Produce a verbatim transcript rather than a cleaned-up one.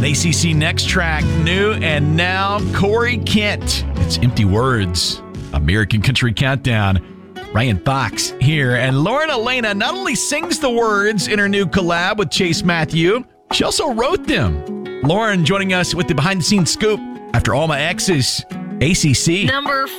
A C C Next Track, new and now Corey Kent. It's Empty Words, American Country Countdown. Ryan Fox here, and Lauren Elena not only sings the words in her new collab with Chase Matthew, she also wrote them. Lauren joining us with the behind-the-scenes scoop after All My Exes, A C C. Number